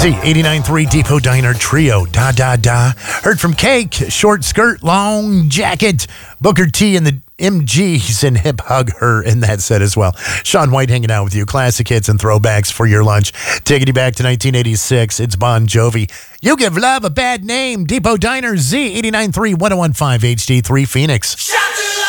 Z89.3 Depot Diner Trio. Da da da. Heard from Cake, Short Skirt, Long Jacket, Booker T and the MGs, and Hip Hug Her in that set as well. Sean White hanging out with you. Classic hits and throwbacks for your lunch. Taking you back to 1986. It's Bon Jovi. You give love a bad name. Depot Diner, Z89.3 1015 HD3 Phoenix.